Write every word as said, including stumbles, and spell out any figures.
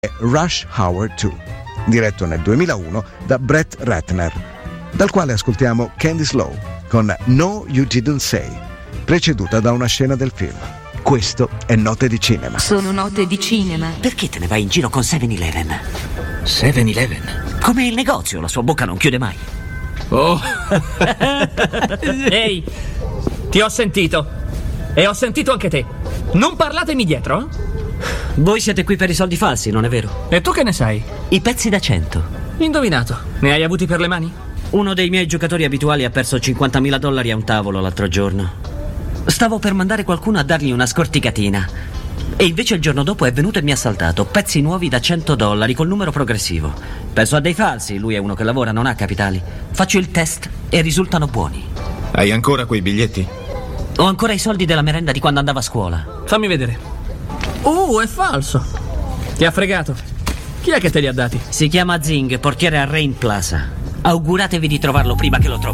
Rush Hour due, diretto nel duemilauno da Brett Ratner, dal quale ascoltiamo Candy Slow con No You Didn't Say, preceduta da una scena del film. Questo è Note di Cinema. Sono note di cinema. Perché te ne vai in giro con seven eleven? seven eleven? Come il negozio, la sua bocca non chiude mai. Oh! Ehi, ti ho sentito. E ho sentito anche te. Non parlatemi dietro, eh? Voi siete qui per i soldi falsi, non è vero? E tu che ne sai? I pezzi da cento. Indovinato. Ne hai avuti per le mani? Uno dei miei giocatori abituali ha perso cinquantamila dollari a un tavolo l'altro giorno. Stavo per mandare qualcuno a dargli una scorticatina e invece il giorno dopo è venuto e mi ha saltato pezzi nuovi da cento dollari col numero progressivo. Penso a dei falsi, lui è uno che lavora, non ha capitali. Faccio il test e risultano buoni. Hai ancora quei biglietti? Ho ancora i soldi della merenda di quando andavo a scuola. Fammi vedere. Uh, è falso. Ti ha fregato. Chi è che te li ha dati? Si chiama Zing, portiere a Rain Plaza. Auguratevi di trovarlo prima che lo trovi.